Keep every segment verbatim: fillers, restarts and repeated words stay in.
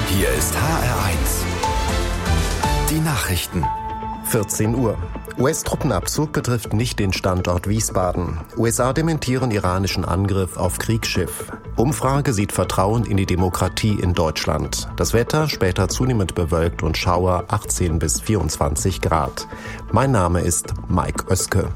Hier ist H R eins. Die Nachrichten. vierzehn Uhr. U S-Truppenabzug betrifft nicht den Standort Wiesbaden. U S A dementieren iranischen Angriff auf Kriegsschiff. Umfrage sieht Vertrauen in die Demokratie in Deutschland. Das Wetter später zunehmend bewölkt und Schauer achtzehn bis vierundzwanzig Grad. Mein Name ist Mike Oeske.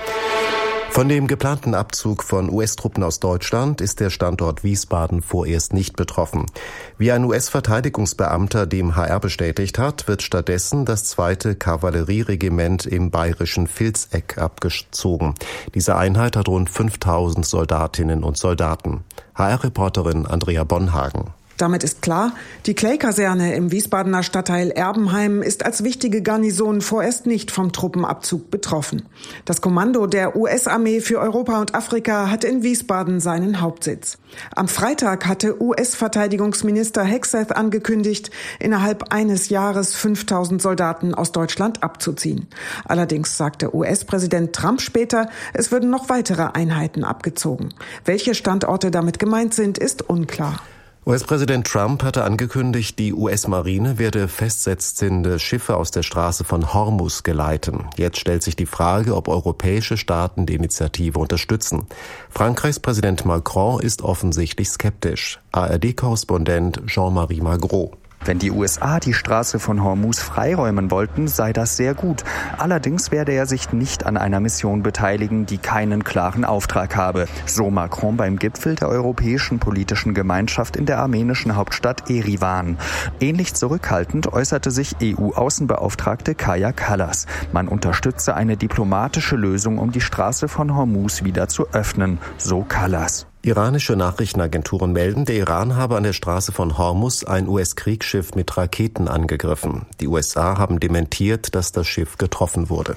Von dem geplanten Abzug von U S-Truppen aus Deutschland ist der Standort Wiesbaden vorerst nicht betroffen. Wie ein U S-Verteidigungsbeamter dem H R bestätigt hat, wird stattdessen das zweite Kavallerieregiment im bayerischen Vilseck abgezogen. Diese Einheit hat rund fünftausend Soldatinnen und Soldaten. H R-Reporterin Andrea Bonhagen. Damit ist klar, die Clay-Kaserne im Wiesbadener Stadtteil Erbenheim ist als wichtige Garnison vorerst nicht vom Truppenabzug betroffen. Das Kommando der U S-Armee für Europa und Afrika hat in Wiesbaden seinen Hauptsitz. Am Freitag hatte U S-Verteidigungsminister Hegseth angekündigt, innerhalb eines Jahres fünftausend Soldaten aus Deutschland abzuziehen. Allerdings sagte U S-Präsident Trump später, es würden noch weitere Einheiten abgezogen. Welche Standorte damit gemeint sind, ist unklar. U S-Präsident Trump hatte angekündigt, die U S-Marine werde festsetzende Schiffe aus der Straße von Hormuz geleiten. Jetzt stellt sich die Frage, ob europäische Staaten die Initiative unterstützen. Frankreichs Präsident Macron ist offensichtlich skeptisch. A R D-Korrespondent Jean-Marie Magro. Wenn die U S A die Straße von Hormuz freiräumen wollten, sei das sehr gut. Allerdings werde er sich nicht an einer Mission beteiligen, die keinen klaren Auftrag habe. So Macron beim Gipfel der Europäischen Politischen Gemeinschaft in der armenischen Hauptstadt Erivan. Ähnlich zurückhaltend äußerte sich E U-Außenbeauftragte Kaja Kallas. Man unterstütze eine diplomatische Lösung, um die Straße von Hormuz wieder zu öffnen, so Kallas. Iranische Nachrichtenagenturen melden, der Iran habe an der Straße von Hormuz ein U S-Kriegsschiff mit Raketen angegriffen. Die U S A haben dementiert, dass das Schiff getroffen wurde.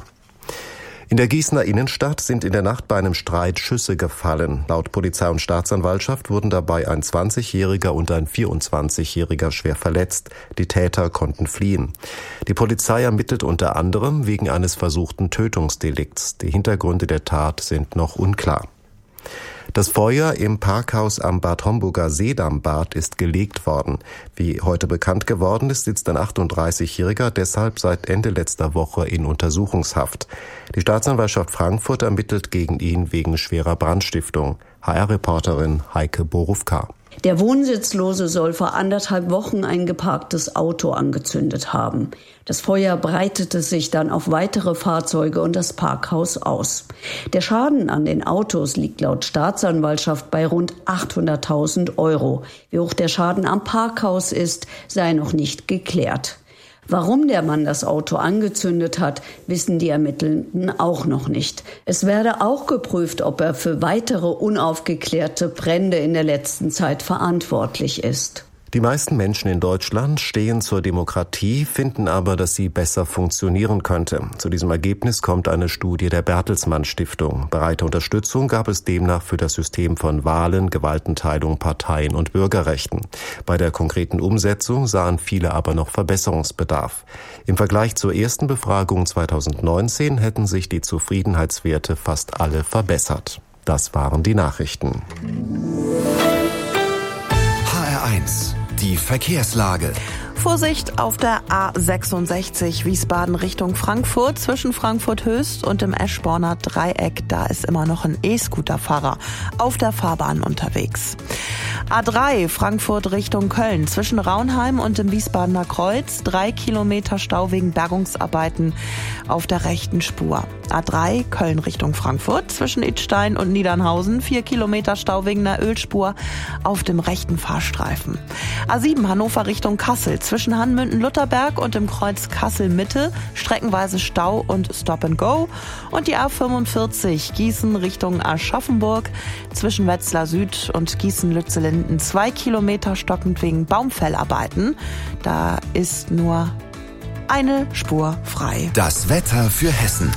In der Gießener Innenstadt sind in der Nacht bei einem Streit Schüsse gefallen. Laut Polizei und Staatsanwaltschaft wurden dabei ein zwanzigjähriger und ein vierundzwanzigjähriger schwer verletzt. Die Täter konnten fliehen. Die Polizei ermittelt unter anderem wegen eines versuchten Tötungsdelikts. Die Hintergründe der Tat sind noch unklar. Das Feuer im Parkhaus am Bad Homburger Seedammbad ist gelegt worden. Wie heute bekannt geworden ist, sitzt ein achtunddreißigjähriger deshalb seit Ende letzter Woche in Untersuchungshaft. Die Staatsanwaltschaft Frankfurt ermittelt gegen ihn wegen schwerer Brandstiftung. H R-Reporterin Heike Borufka. Der Wohnsitzlose soll vor anderthalb Wochen ein geparktes Auto angezündet haben. Das Feuer breitete sich dann auf weitere Fahrzeuge und das Parkhaus aus. Der Schaden an den Autos liegt laut Staatsanwaltschaft bei rund achthunderttausend Euro. Wie hoch der Schaden am Parkhaus ist, sei noch nicht geklärt. Warum der Mann das Auto angezündet hat, wissen die Ermittelnden auch noch nicht. Es werde auch geprüft, ob er für weitere unaufgeklärte Brände in der letzten Zeit verantwortlich ist. Die meisten Menschen in Deutschland stehen zur Demokratie, finden aber, dass sie besser funktionieren könnte. Zu diesem Ergebnis kommt eine Studie der Bertelsmann Stiftung. Breite Unterstützung gab es demnach für das System von Wahlen, Gewaltenteilung, Parteien und Bürgerrechten. Bei der konkreten Umsetzung sahen viele aber noch Verbesserungsbedarf. Im Vergleich zur ersten Befragung zweitausendneunzehn hätten sich die Zufriedenheitswerte fast alle verbessert. Das waren die Nachrichten. H R eins. Die Verkehrslage. Vorsicht auf der A sechsundsechzig Wiesbaden Richtung Frankfurt. Zwischen Frankfurt-Höchst und dem Eschborner Dreieck, da ist immer noch ein E-Scooter-Fahrer auf der Fahrbahn unterwegs. A drei Frankfurt Richtung Köln. Zwischen Raunheim und dem Wiesbadener Kreuz. Drei Kilometer Stau wegen Bergungsarbeiten auf der rechten Spur. A drei Köln Richtung Frankfurt. Zwischen Idstein und Niedernhausen. Vier Kilometer Stau wegen einer Ölspur auf dem rechten Fahrstreifen. A sieben Hannover Richtung Kassel. Zwischen Hanmünden-Lutherberg und dem Kreuz Kassel-Mitte streckenweise Stau und Stop and Go. Und die A fünfundvierzig Gießen Richtung Aschaffenburg zwischen Wetzlar Süd und Gießen-Lützellinden zwei Kilometer stockend wegen Baumfellarbeiten. Da ist nur eine Spur frei. Das Wetter für Hessen.